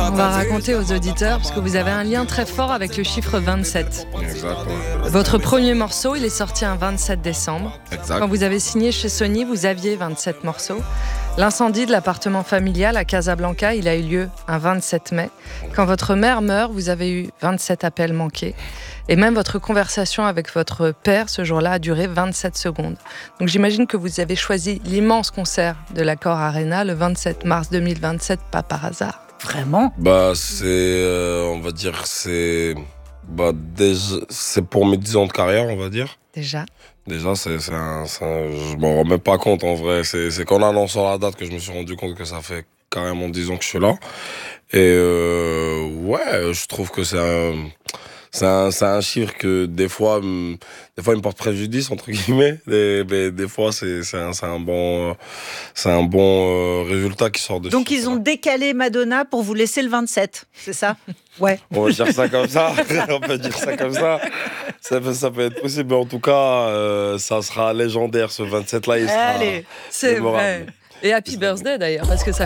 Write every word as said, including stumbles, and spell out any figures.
on va raconter aux auditeurs, parce que vous avez un lien très fort avec le chiffre vingt-sept. Exactement. Votre premier morceau, il est sorti un vingt-sept décembre. Exact. Quand vous avez signé chez Sony, vous aviez vingt-sept morceaux. L'incendie de l'appartement familial à Casablanca, il a eu lieu un vingt-sept mai. Quand votre mère meurt, vous avez eu vingt-sept appels manqués. Et même votre conversation avec votre père, ce jour-là, a duré vingt-sept secondes. Donc j'imagine que vous avez choisi l'immense concert de l'Accor Arena le vingt-sept mars deux mille vingt-sept, pas par hasard. Vraiment ? Bah, c'est, euh, on va dire, c'est, bah, déjà, c'est pour mes dix ans de carrière, on va dire. Déjà. Déjà, c'est, c'est un, c'est un- je m'en rends même pas compte en vrai. C'est, c'est qu'en annonçant la date que je me suis rendu compte que ça fait carrément dix ans que je suis là. Et euh, ouais, je trouve que c'est un, c'est un, c'est un chiffre que des fois, hum, des fois, il me porte préjudice entre guillemets. Et, mais des fois, c'est, c'est un, c'est un bon, euh, c'est un bon euh, résultat qui sort de. Donc ils ont décalé Madonna pour vous laisser le vingt-sept, c'est ça ? Ouais. On va dire ça comme ça. On peut dire ça comme ça. Ça peut, ça peut être possible. Mais en tout cas, euh, ça sera légendaire ce vingt-sept là. Il sera Allez, c'est mémorable. vrai. Et happy birthday d'ailleurs, parce que ça